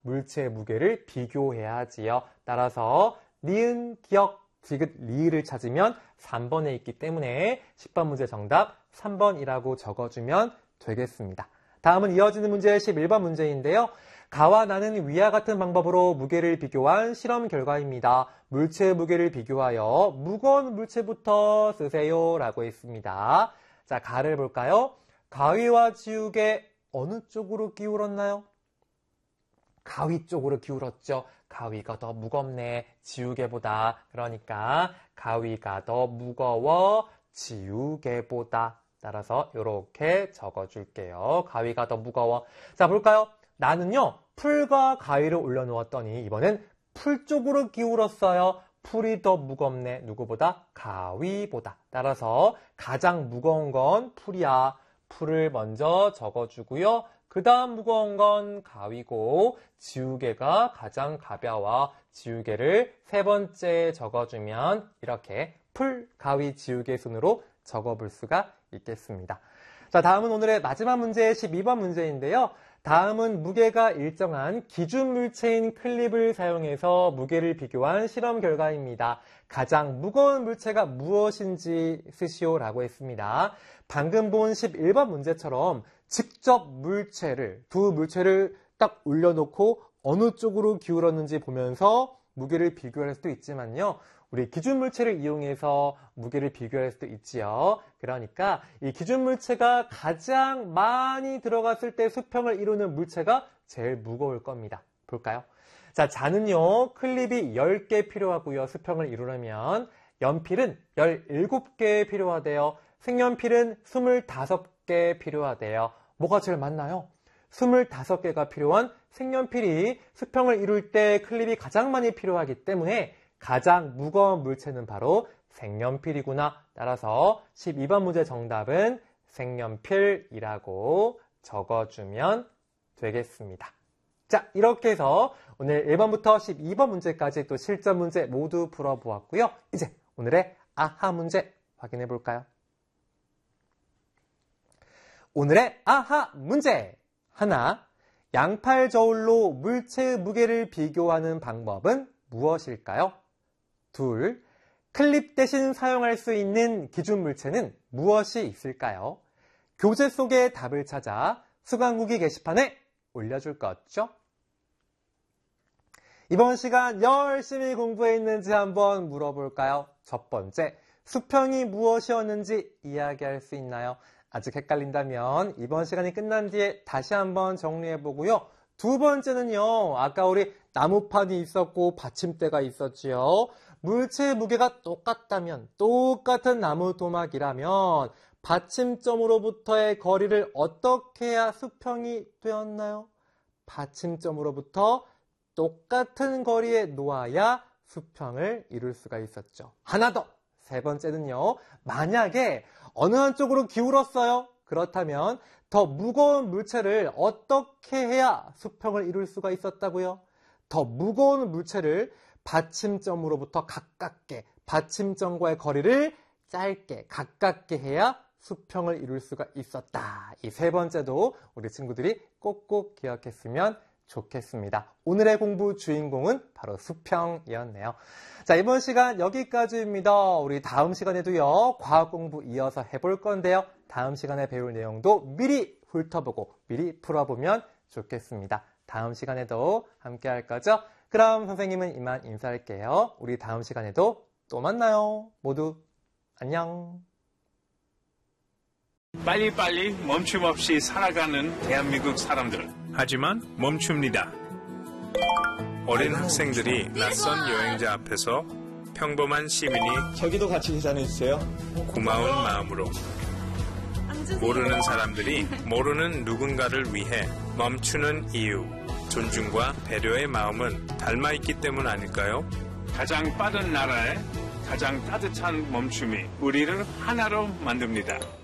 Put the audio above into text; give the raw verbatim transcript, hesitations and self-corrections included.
물체의 무게를 비교해야 하지요. 따라서 니은, 기역, 디귿, 리을을 찾으면 삼 번에 있기 때문에 십 번 문제 정답 삼 번이라고 적어주면 되겠습니다. 다음은 이어지는 문제 십일 번 문제인데요. 가와 나는 위와 같은 방법으로 무게를 비교한 실험 결과입니다. 물체의 무게를 비교하여 무거운 물체부터 쓰세요 라고 했습니다. 자, 가를 볼까요? 가위와 지우개 어느 쪽으로 기울었나요? 가위 쪽으로 기울었죠. 가위가 더 무겁네, 지우개보다. 그러니까 가위가 더 무거워, 지우개보다. 따라서 이렇게 적어줄게요. 가위가 더 무거워. 자, 볼까요? 나는요, 풀과 가위를 올려놓았더니 이번엔 풀 쪽으로 기울었어요. 풀이 더 무겁네. 누구보다? 가위보다. 따라서 가장 무거운 건 풀이야. 풀을 먼저 적어주고요. 그 다음 무거운 건 가위고 지우개가 가장 가벼워. 지우개를 세 번째 적어주면 이렇게 풀, 가위, 지우개 순으로 적어볼 수가 있겠습니다. 자, 다음은 오늘의 마지막 문제 십이 번 문제인데요. 다음은 무게가 일정한 기준 물체인 클립을 사용해서 무게를 비교한 실험 결과입니다. 가장 무거운 물체가 무엇인지 쓰시오라고 했습니다. 방금 본 십일 번 문제처럼 직접 물체를, 두 물체를 딱 올려놓고 어느 쪽으로 기울었는지 보면서 무게를 비교할 수도 있지만요. 우리 기준 물체를 이용해서 무게를 비교할 수도 있지요. 그러니까 이 기준 물체가 가장 많이 들어갔을 때 수평을 이루는 물체가 제일 무거울 겁니다. 볼까요? 자, 자는요, 클립이 열 개 필요하고요. 수평을 이루려면 연필은 열일곱 개 필요하대요. 색연필은 스물다섯 개 필요하대요. 뭐가 제일 많나요? 스물다섯 개가 필요한 색연필이 수평을 이룰 때 클립이 가장 많이 필요하기 때문에 가장 무거운 물체는 바로 색연필이구나. 따라서 십이 번 문제 정답은 색연필이라고 적어주면 되겠습니다. 자, 이렇게 해서 오늘 일 번부터 십이 번 문제까지 또 실전 문제 모두 풀어보았고요. 이제 오늘의 아하 문제 확인해 볼까요? 오늘의 아하 문제! 하나, 양팔 저울로 물체의 무게를 비교하는 방법은 무엇일까요? 둘, 클립 대신 사용할 수 있는 기준 물체는 무엇이 있을까요? 교재 속의 답을 찾아 수강후기 게시판에 올려줄 거죠? 이번 시간 열심히 공부했는지 한번 물어볼까요? 첫 번째, 수평이 무엇이었는지 이야기할 수 있나요? 아직 헷갈린다면 이번 시간이 끝난 뒤에 다시 한번 정리해보고요. 두 번째는요, 아까 우리 나무판이 있었고 받침대가 있었지요. 물체의 무게가 똑같다면, 똑같은 나무 토막이라면 받침점으로부터의 거리를 어떻게 해야 수평이 되었나요? 받침점으로부터 똑같은 거리에 놓아야 수평을 이룰 수가 있었죠. 하나 더! 세 번째는요, 만약에 어느 한쪽으로 기울었어요. 그렇다면 더 무거운 물체를 어떻게 해야 수평을 이룰 수가 있었다고요? 더 무거운 물체를 받침점으로부터 가깝게, 받침점과의 거리를 짧게, 가깝게 해야 수평을 이룰 수가 있었다. 이 세 번째도 우리 친구들이 꼭꼭 기억했으면 좋겠습니다. 오늘의 공부 주인공은 바로 수평이었네요. 자, 이번 시간 여기까지입니다. 우리 다음 시간에도요, 과학 공부 이어서 해볼 건데요. 다음 시간에 배울 내용도 미리 훑어보고 미리 풀어보면 좋겠습니다. 다음 시간에도 함께 할 거죠? 그럼 선생님은 이만 인사할게요. 우리 다음 시간에도 또 만나요. 모두 안녕. 빨리빨리 멈춤 없이 살아가는 대한민국 사람들. 하지만 멈춥니다. 어린 학생들이 낯선 여행자 앞에서 평범한 시민이 저기도 같이 계산해주세요. 고마운 마음으로 모르는 사람들이 모르는 누군가를 위해 멈추는 이유, 존중과 배려의 마음은 닮아있기 때문 아닐까요? 가장 빠른 나라에 가장 따뜻한 멈춤이 우리를 하나로 만듭니다.